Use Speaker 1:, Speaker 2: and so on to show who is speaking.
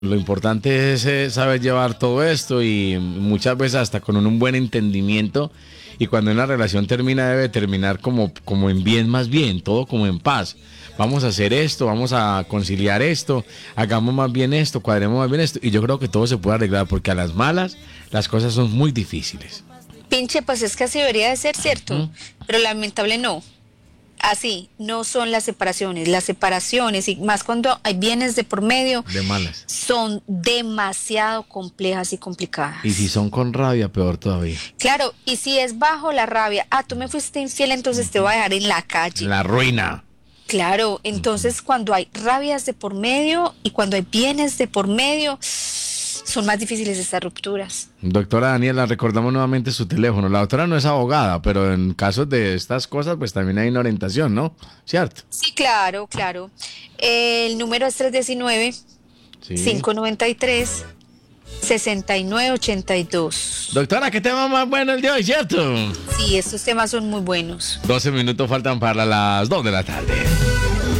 Speaker 1: Lo importante es saber llevar todo esto y muchas veces hasta con un buen entendimiento y cuando una relación termina debe terminar como en bien más bien, todo como en paz. Vamos a hacer esto, vamos a conciliar esto, hagamos más bien esto, cuadremos más bien esto y yo creo que todo se puede arreglar porque a las malas las cosas son muy difíciles.
Speaker 2: Pinche, pues es que así debería de ser, ¿cierto?
Speaker 1: ¿Mm?
Speaker 2: Pero lamentable no. Así no son las separaciones. Las separaciones, y más cuando hay bienes de por medio,
Speaker 1: De malas.
Speaker 2: son demasiado complejas y
Speaker 1: Y si
Speaker 2: complicadas.
Speaker 1: son con rabia, peor todavía.
Speaker 2: Claro, y si es bajo la rabia, tú me fuiste infiel, entonces te voy a dejar en la calle.
Speaker 1: La ruina.
Speaker 2: Claro, entonces cuando hay rabias de por medio y cuando hay bienes de por medio, son más difíciles estas rupturas.
Speaker 1: Doctora Daniela, recordamos nuevamente su teléfono. La doctora no es abogada, pero en casos de estas cosas, pues también hay una orientación, ¿no? ¿Cierto?
Speaker 2: Sí, claro, claro. El número es 319
Speaker 1: Sí.
Speaker 2: 593 6982.
Speaker 1: Doctora, ¿qué tema más bueno el de hoy, cierto?
Speaker 2: Sí, estos temas son muy buenos.
Speaker 1: 12 minutos faltan para las 2 de la tarde.